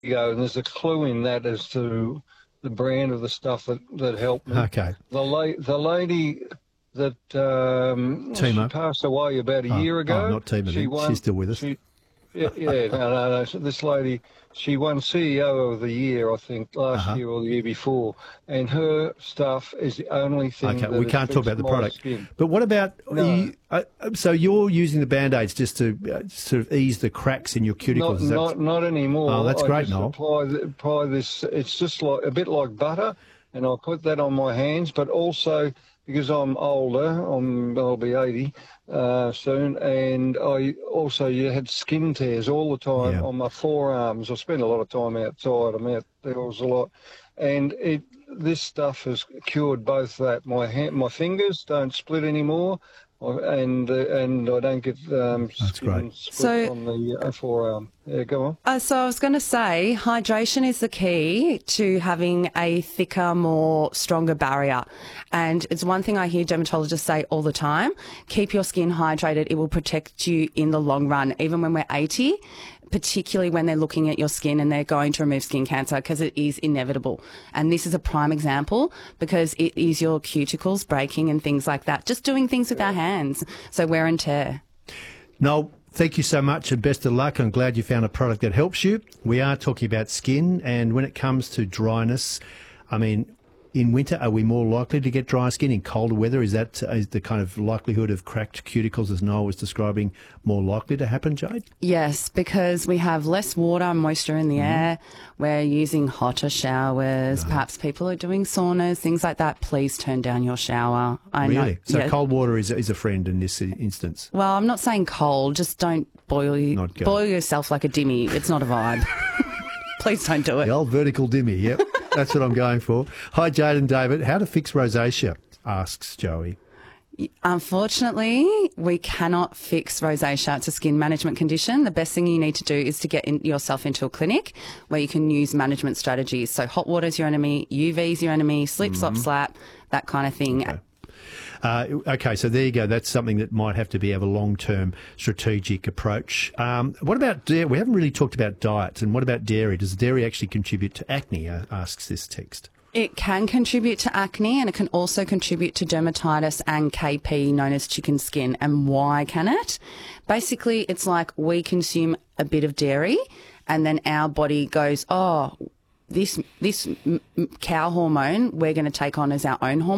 go, and there's a clue in that as to the brand of the stuff that helped me. Okay. The lady that she passed away about a year ago. Not Tima. She's still with us. No. So this lady, she won CEO of the year, I think, last year or the year before, and her stuff is the only thing. Okay, that we can't talk about the product. Skin. But what about No. So you're using the Band-Aids just to sort of ease the cracks in your cuticles? Not anymore. Oh, that's great, Noel. Apply this. It's just like a bit like butter, and I'll put that on my hands, but also because I'm older, I'll be 80 soon, and you had skin tears all the time on my forearms. I spend a lot of time outside. I'm out there a lot, and this stuff has cured both that. My fingers don't split anymore, and I don't get skin split on the forearm. Yeah, go on. So I was going to say, hydration is the key to having a thicker, more stronger barrier. And it's one thing I hear dermatologists say all the time, keep your skin hydrated. It will protect you in the long run, even when we're 80, particularly when they're looking at your skin and they're going to remove skin cancer, because it is inevitable. And this is a prime example because it is your cuticles breaking and things like that, just doing things with our hands. So wear and tear. Noel, thank you so much and best of luck. I'm glad you found a product that helps you. We are talking about skin, and when it comes to dryness, I mean, in winter, are we more likely to get dry skin? In colder weather, is the kind of likelihood of cracked cuticles, as Noel was describing, more likely to happen, Jade? Yes, because we have less water and moisture in the air. We're using hotter showers. Perhaps people are doing saunas, things like that. Please turn down your shower. Really? So cold water is a friend in this instance? Well, I'm not saying cold. Just don't boil yourself like a dimmy. It's not a vibe. Please don't do it. The old vertical dimmy, yep. That's what I'm going for. Hi, Jade and David. How to fix rosacea, asks Joey. Unfortunately, we cannot fix rosacea. It's a skin management condition. The best thing you need to do is to get yourself into a clinic where you can use management strategies. So hot water's your enemy, UV's your enemy, slip, slop, slap, that kind of thing. Okay, so there you go. That's something that might have to have a long-term strategic approach. What about dairy? We haven't really talked about diets. And what about dairy? Does dairy actually contribute to acne, asks this text. It can contribute to acne, and it can also contribute to dermatitis and KP, known as chicken skin. And why can it? Basically, it's like we consume a bit of dairy and then our body goes, this cow hormone we're going to take on as our own hormone.